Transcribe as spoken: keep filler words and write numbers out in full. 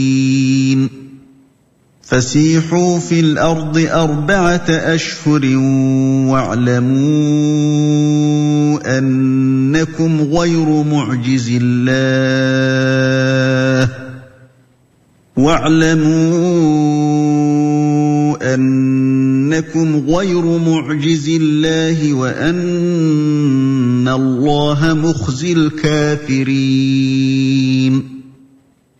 فسيحوا في الأرض أربعة أشهر واعلموا أنكم غير معجز الله واعلموا أنكم غير معجز الله وأن الله مخزي الكافرين